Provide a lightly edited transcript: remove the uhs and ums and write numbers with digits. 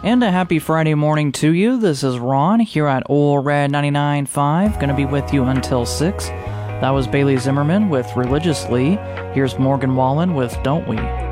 And a happy Friday morning to you. This is Ron here at Ole Red 99.5. Gonna be with you until 6. That was Bailey Zimmerman with Religiously. Here's Morgan Wallen with Don't We.